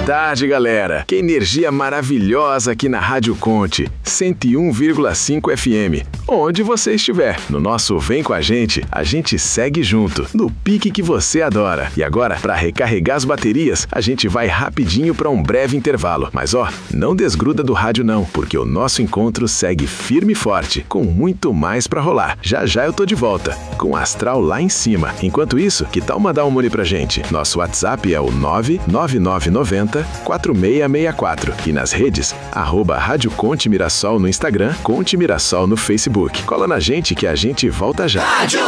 tarde, galera. Que energia maravilhosa aqui na Rádio Conte, 101,5 FM. Onde você estiver, no nosso Vem Com a gente segue junto, no pique que você adora. E agora, para recarregar as baterias, a gente vai rapidinho para um breve intervalo. Mas não desgruda do rádio não, porque o nosso encontro segue firme e forte, com muito mais para rolar. Já já eu tô de volta, com o astral lá em cima. Enquanto isso, que tal mandar um mole pra gente? Nosso WhatsApp é o 99990-4664 e nas redes, @Rádio Conte Mirassol no Instagram, Conte Mirassol no Facebook. Cola na gente que a gente volta já. Rádio